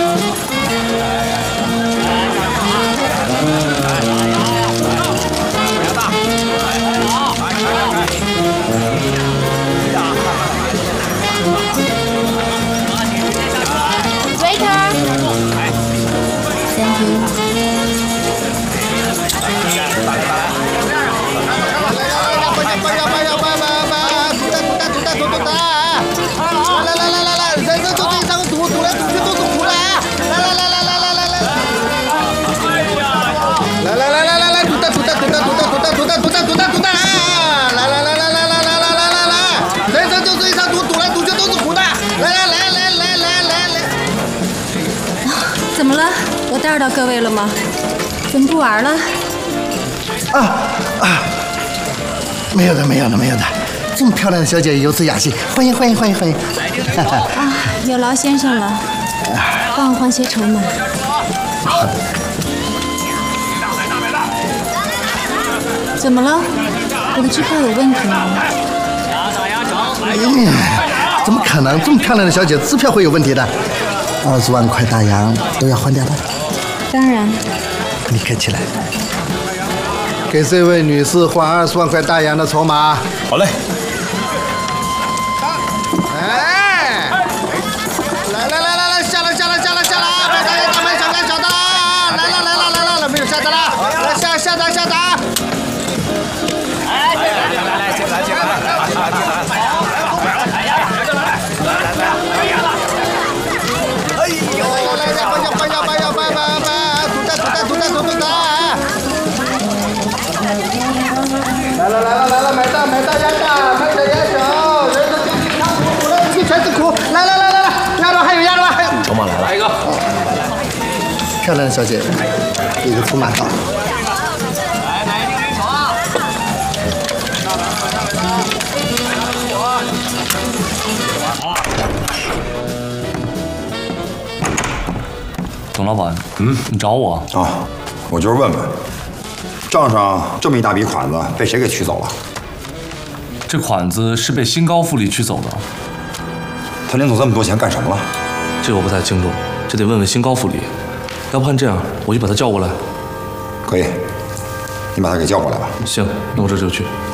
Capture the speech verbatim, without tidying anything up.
怎么了？我打扰到各位了吗？怎么不玩了？ 啊啊！没有的，没有的，没有的。这么漂亮的小姐有此雅兴，欢迎欢迎欢迎欢迎！ 啊，有劳先生了，帮我换些筹码。 好的。 怎么了？我的支票有问题吗？ 哎，怎么可能？这么漂亮的小姐，支票会有问题的？二十万块大洋都要还掉的。 当然。 你客气了。给这位女士换二十万块大洋的筹码。 好嘞。 哎，来来来来来，下来下来下来下来啊！大爷大门小干小的啦！来了来了来了来，没有下单了，来下下单下单。哎，来来来来，进来进来，来来来来来。来了来了来了，买大买大鸭大，买大鸭小，人都进去看苦苦了，一全是苦。来来来来来，鸭肉还有鸭肉还有。 筹码来了，来一个。 漂亮的小姐，一个驸马刀。 来来一个人手啊！ 董老板，嗯，你找我啊？我就是问问。账上这么一大笔款子被谁给取走了？ 这款子是被新高富丽取走的。 他领走这么多钱干什么了？ 这我不太清楚，这得问问新高富丽。要不然这样，我就把他叫过来。 可以，你把他给叫过来吧。 行，那我这就去。